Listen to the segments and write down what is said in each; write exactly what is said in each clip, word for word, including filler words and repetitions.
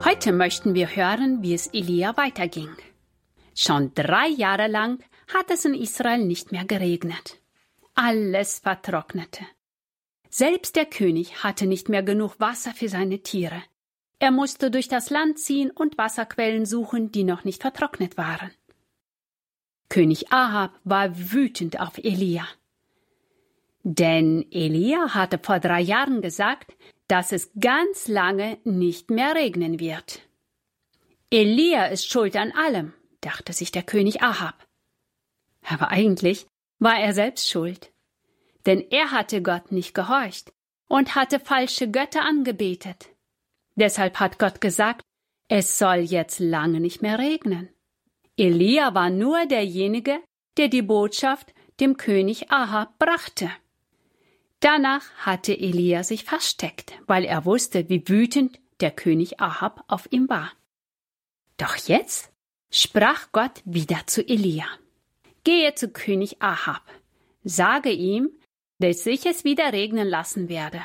Heute möchten wir hören, wie es Elia weiterging. Schon drei Jahre lang hat es in Israel nicht mehr geregnet. Alles vertrocknete. Selbst der König hatte nicht mehr genug Wasser für seine Tiere. Er musste durch das Land ziehen und Wasserquellen suchen, die noch nicht vertrocknet waren. König Ahab war wütend auf Elia. Denn Elia hatte vor drei Jahren gesagt, dass es ganz lange nicht mehr regnen wird. Elia ist schuld an allem, dachte sich der König Ahab. Aber eigentlich war er selbst schuld. Denn er hatte Gott nicht gehorcht und hatte falsche Götter angebetet. Deshalb hat Gott gesagt, es soll jetzt lange nicht mehr regnen. Elia war nur derjenige, der die Botschaft dem König Ahab brachte. Danach hatte Elia sich versteckt, weil er wusste, wie wütend der König Ahab auf ihn war. Doch jetzt sprach Gott wieder zu Elia. Gehe zu König Ahab, sage ihm, dass ich es wieder regnen lassen werde.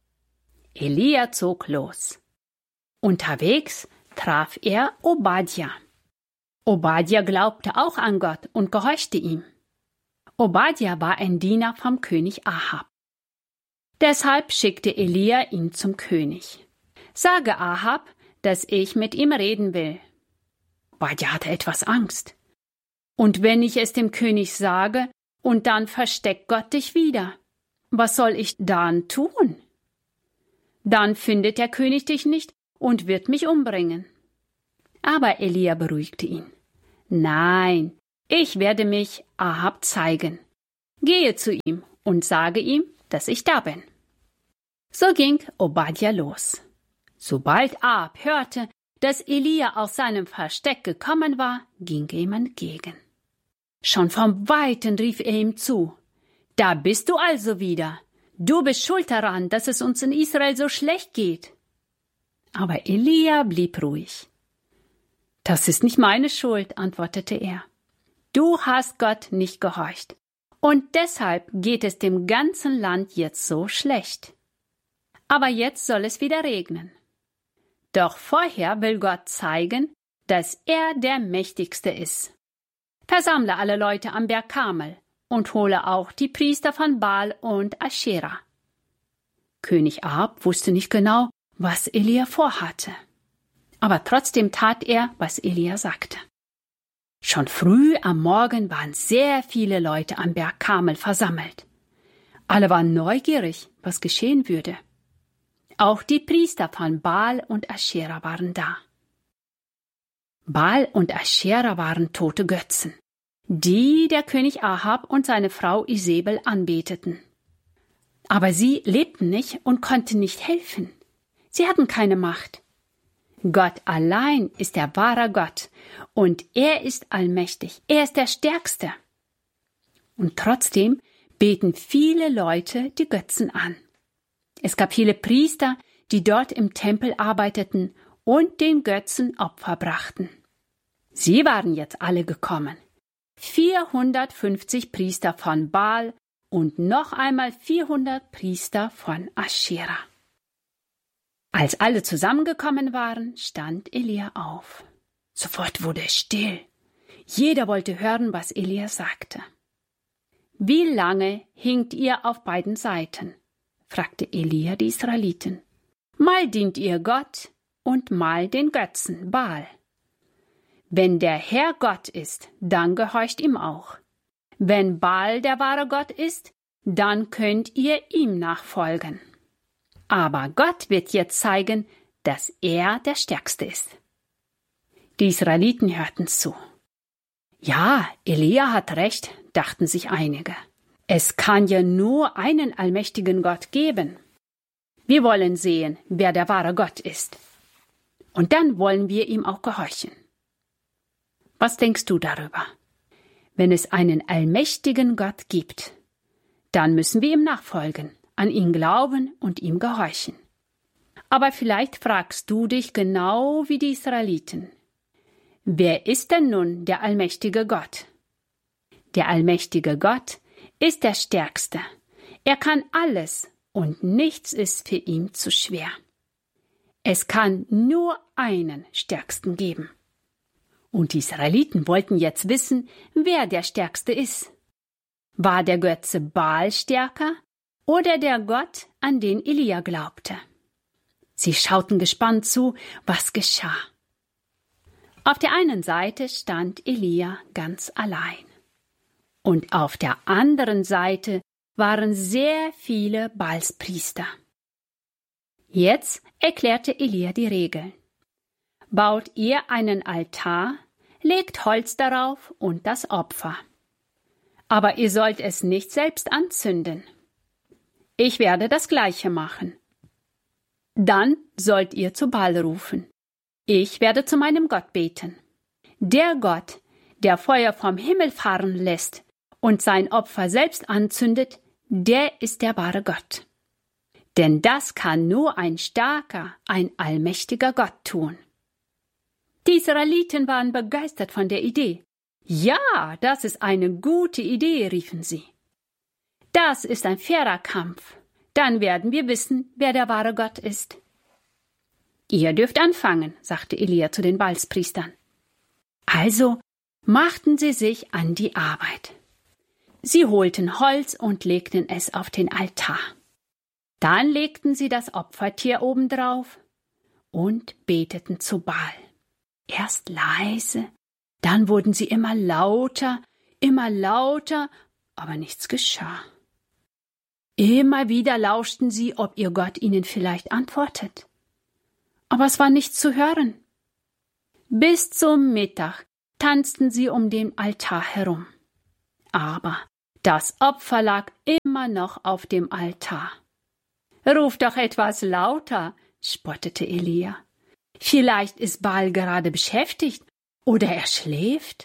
Elia zog los. Unterwegs traf er Obadja. Obadja glaubte auch an Gott und gehorchte ihm. Obadja war ein Diener vom König Ahab. Deshalb schickte Elia ihn zum König. Sage Ahab, dass ich mit ihm reden will. Obadja hatte etwas Angst. Und wenn ich es dem König sage, und dann versteckt Gott dich wieder, was soll ich dann tun? Dann findet der König dich nicht und wird mich umbringen. Aber Elia beruhigte ihn. Nein, ich werde mich Ahab zeigen. Gehe zu ihm und sage ihm, dass ich da bin. So ging Obadja los. Sobald Ahab hörte, dass Elia aus seinem Versteck gekommen war, ging er ihm entgegen. Schon vom Weiten rief er ihm zu: Da bist du also wieder. Du bist schuld daran, dass es uns in Israel so schlecht geht. Aber Elia blieb ruhig. Das ist nicht meine Schuld, antwortete er. Du hast Gott nicht gehorcht. Und deshalb geht es dem ganzen Land jetzt so schlecht. Aber jetzt soll es wieder regnen. Doch vorher will Gott zeigen, dass er der Mächtigste ist. Versammle alle Leute am Berg Karmel und hole auch die Priester von Baal und Aschera. König Ahab wusste nicht genau, was Elia vorhatte. Aber trotzdem tat er, was Elia sagte. Schon früh am Morgen waren sehr viele Leute am Berg Karmel versammelt. Alle waren neugierig, was geschehen würde. Auch die Priester von Baal und Aschera waren da. Baal und Aschera waren tote Götzen, die der König Ahab und seine Frau Isebel anbeteten. Aber sie lebten nicht und konnten nicht helfen. Sie hatten keine Macht. Gott allein ist der wahre Gott und er ist allmächtig, er ist der Stärkste. Und trotzdem beten viele Leute die Götzen an. Es gab viele Priester, die dort im Tempel arbeiteten und den Götzen Opfer brachten. Sie waren jetzt alle gekommen. vierhundertfünfzig Priester von Baal und noch einmal vierhundert Priester von Aschera. Als alle zusammengekommen waren, stand Elia auf. Sofort wurde es still. Jeder wollte hören, was Elia sagte. Wie lange hinkt ihr auf beiden Seiten? Fragte Elia die Israeliten. Mal dient ihr Gott und mal den Götzen Baal. Wenn der Herr Gott ist, dann gehorcht ihm auch. Wenn Baal der wahre Gott ist, dann könnt ihr ihm nachfolgen. Aber Gott wird jetzt zeigen, dass er der Stärkste ist. Die Israeliten hörten zu. Ja, Elia hat recht, dachten sich einige. Es kann ja nur einen allmächtigen Gott geben. Wir wollen sehen, wer der wahre Gott ist. Und dann wollen wir ihm auch gehorchen. Was denkst du darüber? Wenn es einen allmächtigen Gott gibt, dann müssen wir ihm nachfolgen, an ihn glauben und ihm gehorchen. Aber vielleicht fragst du dich genau wie die Israeliten. Wer ist denn nun der allmächtige Gott? Der allmächtige Gott ist der Stärkste. Er kann alles und nichts ist für ihn zu schwer. Es kann nur einen Stärksten geben. Und die Israeliten wollten jetzt wissen, wer der Stärkste ist. War der Götze Baal stärker oder der Gott, an den Elia glaubte? Sie schauten gespannt zu, was geschah. Auf der einen Seite stand Elia ganz allein. Und auf der anderen Seite waren sehr viele Baalspriester. Jetzt erklärte Elia die Regeln. Baut ihr einen Altar, legt Holz darauf und das Opfer. Aber ihr sollt es nicht selbst anzünden. Ich werde das Gleiche machen. Dann sollt ihr zu Baal rufen. Ich werde zu meinem Gott beten. Der Gott, der Feuer vom Himmel fahren lässt und sein Opfer selbst anzündet, der ist der wahre Gott. Denn das kann nur ein starker, ein allmächtiger Gott tun. Die Israeliten waren begeistert von der Idee. Ja, das ist eine gute Idee, riefen sie. Das ist ein fairer Kampf. Dann werden wir wissen, wer der wahre Gott ist. Ihr dürft anfangen, sagte Elia zu den Baalspriestern. Also machten sie sich an die Arbeit. Sie holten Holz und legten es auf den Altar. Dann legten sie das Opfertier obendrauf und beteten zu Baal. Erst leise, dann wurden sie immer lauter, immer lauter, aber nichts geschah. Immer wieder lauschten sie, ob ihr Gott ihnen vielleicht antwortet. Aber es war nichts zu hören. Bis zum Mittag tanzten sie um den Altar herum. Aber das Opfer lag immer noch auf dem Altar. »Ruf doch etwas lauter«, spottete Elia. »Vielleicht ist Baal gerade beschäftigt oder er schläft.«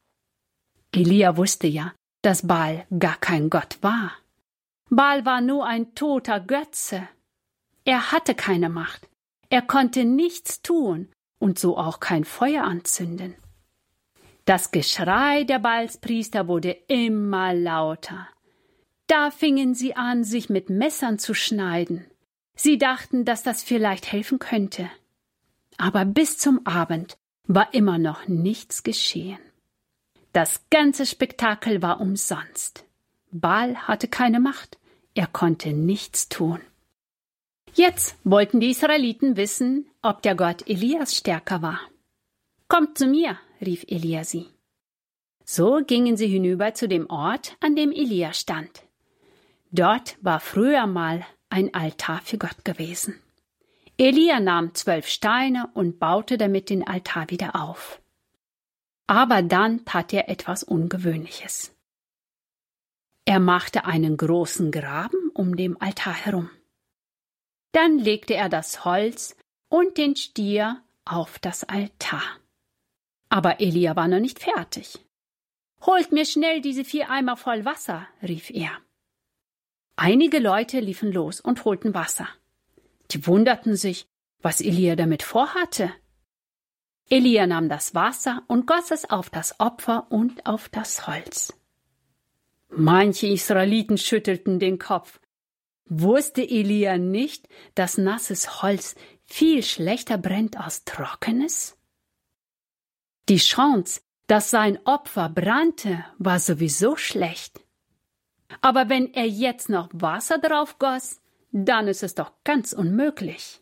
Elia wusste ja, dass Baal gar kein Gott war. Baal war nur ein toter Götze. Er hatte keine Macht. Er konnte nichts tun und so auch kein Feuer anzünden. Das Geschrei der Baalspriester wurde immer lauter. Da fingen sie an, sich mit Messern zu schneiden. Sie dachten, dass das vielleicht helfen könnte. Aber bis zum Abend war immer noch nichts geschehen. Das ganze Spektakel war umsonst. Baal hatte keine Macht, er konnte nichts tun. Jetzt wollten die Israeliten wissen, ob der Gott Elias stärker war. »Kommt zu mir«, rief Elia sie. So gingen sie hinüber zu dem Ort, an dem Elia stand. Dort war früher mal ein Altar für Gott gewesen. Elia nahm zwölf Steine und baute damit den Altar wieder auf. Aber dann tat er etwas Ungewöhnliches. Er machte einen großen Graben um den Altar herum. Dann legte er das Holz und den Stier auf das Altar. Aber Elia war noch nicht fertig. »Holt mir schnell diese vier Eimer voll Wasser«, rief er. Einige Leute liefen los und holten Wasser. Die wunderten sich, was Elia damit vorhatte. Elia nahm das Wasser und goss es auf das Opfer und auf das Holz. Manche Israeliten schüttelten den Kopf. Wusste Elia nicht, dass nasses Holz viel schlechter brennt als trockenes? Die Chance, dass sein Opfer brannte, war sowieso schlecht. Aber wenn er jetzt noch Wasser drauf goss, dann ist es doch ganz unmöglich.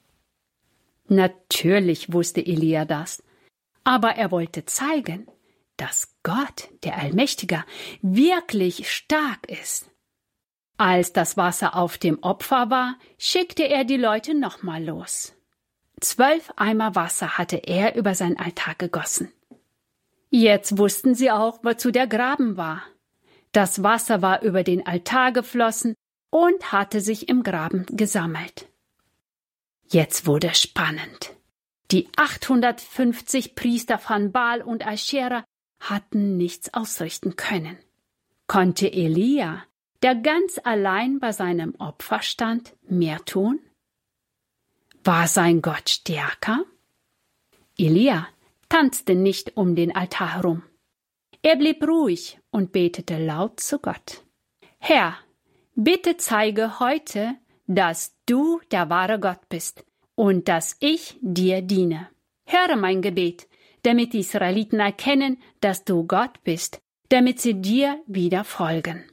Natürlich wusste Elia das, aber er wollte zeigen, dass Gott, der Allmächtige, wirklich stark ist. Als das Wasser auf dem Opfer war, schickte er die Leute nochmal los. Zwölf Eimer Wasser hatte er über sein Altar gegossen. Jetzt wussten sie auch, wozu der Graben war. Das Wasser war über den Altar geflossen und hatte sich im Graben gesammelt. Jetzt wurde es spannend. Die achthundertfünfzig Priester von Baal und Aschera hatten nichts ausrichten können. Konnte Elia, der ganz allein bei seinem Opfer stand, mehr tun? War sein Gott stärker? Elia tanzte nicht um den Altar herum. Er blieb ruhig und betete laut zu Gott. Herr, bitte zeige heute, dass du der wahre Gott bist und dass ich dir diene. Höre mein Gebet, damit die Israeliten erkennen, dass du Gott bist, damit sie dir wieder folgen.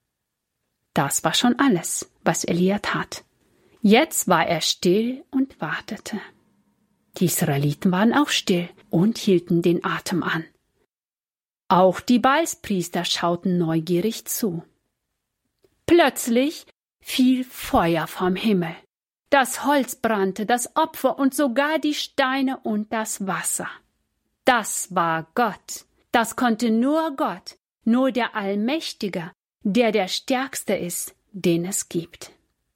Das war schon alles, was Elia tat. Jetzt war er still und wartete. Die Israeliten waren auch still und hielten den Atem an. Auch die Baalspriester schauten neugierig zu. Plötzlich fiel Feuer vom Himmel. Das Holz brannte, das Opfer und sogar die Steine und das Wasser. Das war Gott. Das konnte nur Gott, nur der Allmächtige, der der Stärkste ist, den es gibt.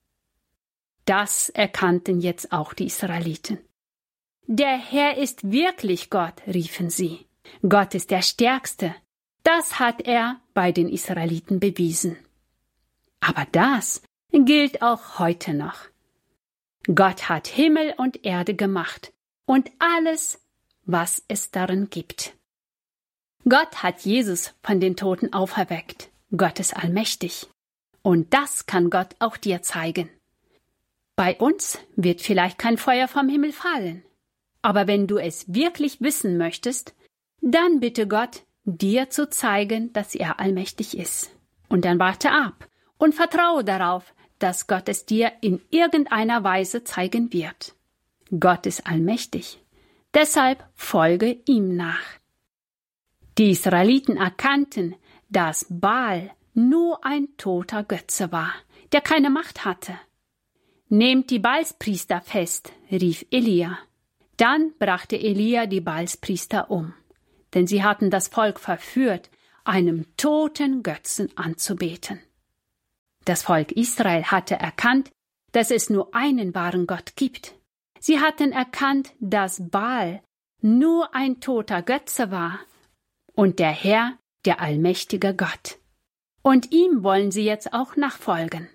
Das erkannten jetzt auch die Israeliten. Der Herr ist wirklich Gott, riefen sie. Gott ist der Stärkste. Das hat er bei den Israeliten bewiesen. Aber das gilt auch heute noch. Gott hat Himmel und Erde gemacht und alles, was es darin gibt. Gott hat Jesus von den Toten auferweckt. Gott ist allmächtig. Und das kann Gott auch dir zeigen. Bei uns wird vielleicht kein Feuer vom Himmel fallen. Aber wenn du es wirklich wissen möchtest, dann bitte Gott, dir zu zeigen, dass er allmächtig ist. Und dann warte ab und vertraue darauf, dass Gott es dir in irgendeiner Weise zeigen wird. Gott ist allmächtig. Deshalb folge ihm nach. Die Israeliten erkannten, dass Baal nur ein toter Götze war, der keine Macht hatte. Nehmt die Baalspriester fest, rief Elia. Dann brachte Elia die Baalspriester um, denn sie hatten das Volk verführt, einem toten Götzen anzubeten. Das Volk Israel hatte erkannt, dass es nur einen wahren Gott gibt. Sie hatten erkannt, dass Baal nur ein toter Götze war und der Herr der allmächtige Gott. Und ihm wollen sie jetzt auch nachfolgen.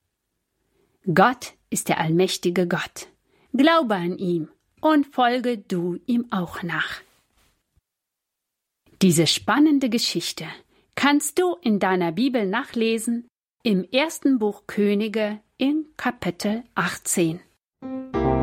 Gott ist der allmächtige Gott. Glaube an ihn und folge du ihm auch nach. Diese spannende Geschichte kannst du in deiner Bibel nachlesen im ersten Buch Könige in Kapitel achtzehn.